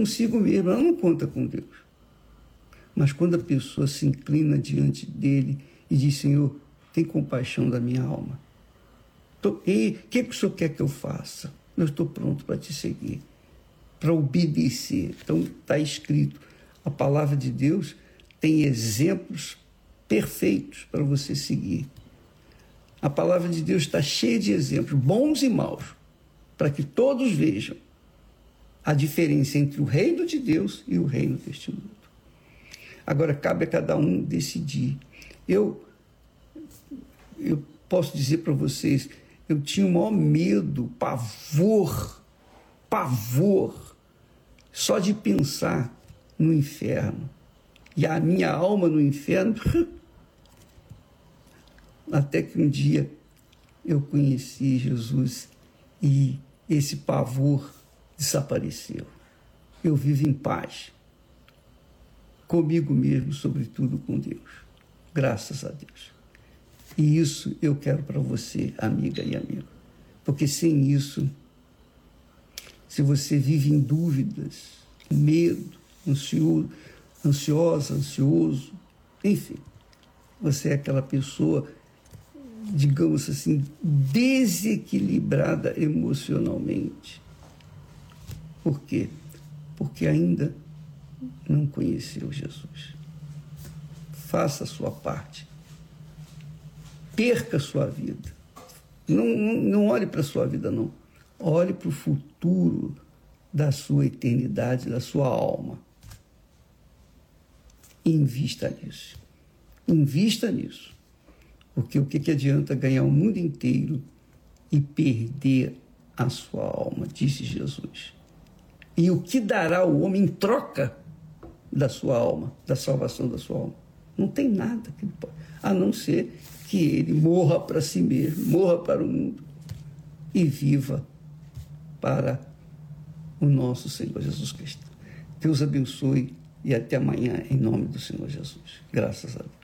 consigo mesmo, ela não conta com Deus. Mas quando a pessoa se inclina diante dele e diz, Senhor, tem compaixão da minha alma. E o que o Senhor quer que eu faça? Eu estou pronto para te seguir, para obedecer. Então está escrito, a palavra de Deus tem exemplos perfeitos para você seguir. A palavra de Deus está cheia de exemplos, bons e maus, para que todos vejam a diferença entre o reino de Deus e o reino deste mundo. Agora, cabe a cada um decidir. Eu posso dizer para vocês, eu tinha o maior medo, pavor, só de pensar no inferno. E a minha alma no inferno, até que um dia eu conheci Jesus e esse pavor desapareceu. Eu vivo em paz, comigo mesmo, sobretudo com Deus. Graças a Deus. E isso eu quero para você, amiga e amigo. Porque sem isso, se você vive em dúvidas, medo, ansioso, enfim, você é aquela pessoa, digamos assim, desequilibrada emocionalmente. Por quê? Porque ainda não conheceu Jesus. Faça a sua parte. Perca a sua vida. Não olhe para a sua vida, não. Olhe para o futuro da sua eternidade, da sua alma. Invista nisso. Invista nisso. Porque o que adianta ganhar o mundo inteiro e perder a sua alma, disse Jesus. E o que dará o homem em troca da sua alma, da salvação da sua alma? Não tem nada que ele pode, a não ser que ele morra para si mesmo, morra para o mundo e viva para o nosso Senhor Jesus Cristo. Deus abençoe e até amanhã, em nome do Senhor Jesus. Graças a Deus.